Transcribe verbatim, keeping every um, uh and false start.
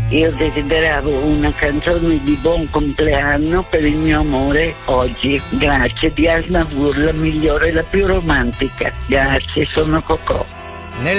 Io desideravo una canzone di buon compleanno per il mio amore oggi. Grazie, di Aznavour, la migliore, la più romantica. Grazie, sono Cocò.